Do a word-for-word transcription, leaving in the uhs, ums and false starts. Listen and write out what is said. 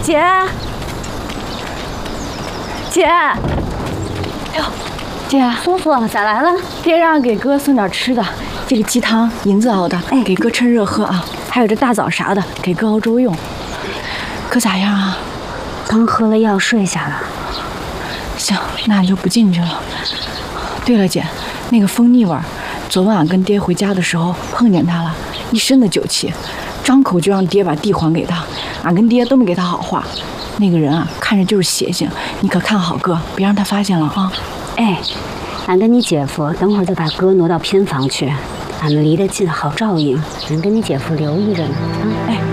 姐，姐，哎呦，姐， 叔叔咋来了？ 爹让给哥送点吃的，这个鸡汤银子熬的，哎，给哥趁热喝啊。还有这大枣啥的，给哥熬粥用。哥咋样啊？ 刚喝了药，睡下了。 行，那就不进去了。对了，姐，那个蜂蜜味儿，昨晚俺跟爹回家的时候碰见他了，一身的酒气，张口就让爹把地还给他。俺跟爹都没给他好话。那个人啊，看着就是邪性，你可看好哥，别让他发现了啊。 哎，俺跟你姐夫等会儿就把哥挪到偏房去，俺们离得近，好照应。俺跟你姐夫留意着呢。啊， 哎，